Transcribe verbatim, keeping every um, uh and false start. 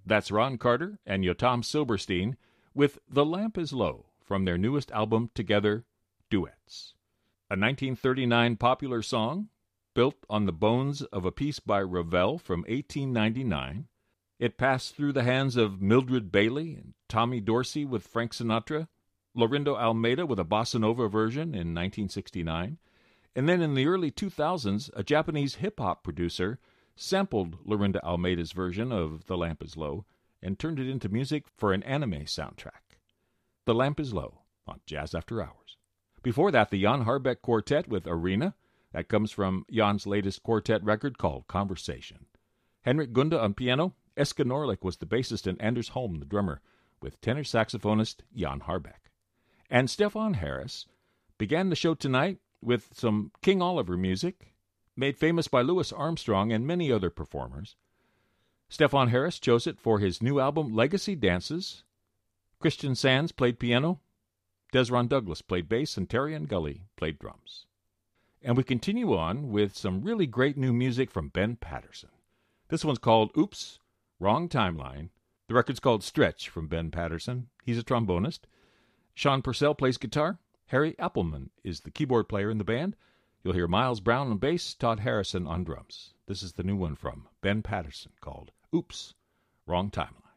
That's Ron Carter and Yotam Silberstein with The Lamp is Low from their newest album Together, Duets. A nineteen thirty-nine popular song built on the bones of a piece by Ravel from eighteen ninety-nine. It passed through the hands of Mildred Bailey and Tommy Dorsey with Frank Sinatra, Lorindo Almeida with a bossa nova version in nineteen sixty-nine, and then in the early two thousands, a Japanese hip-hop producer sampled Lorinda Almeida's version of The Lamp is Low and turned it into music for an anime soundtrack. The Lamp is Low on Jazz After Hours. Before that, the Jan Harbeck Quartet with Arena. That comes from Jan's latest quartet record called Conversation. Henrik Gunda on piano. Eske Norlik was the bassist and Anders Holm the drummer, with tenor saxophonist Jan Harbeck. And Stefan Harris began the show tonight with some King Oliver music, made famous by Louis Armstrong and many other performers. Stefan Harris chose it for his new album, Legacy Dances. Christian Sands played piano, Desron Douglas played bass, and Terry and Gully played drums. And we continue on with some really great new music from Ben Patterson. This one's called Oops, Wrong Timeline. The record's called Stretch from Ben Patterson. He's a trombonist. Sean Purcell plays guitar. Harry Appelman is the keyboard player in the band. You'll hear Miles Brown on bass, Todd Harrison on drums. This is the new one from Ben Patterson called Oops, Wrong Timeline.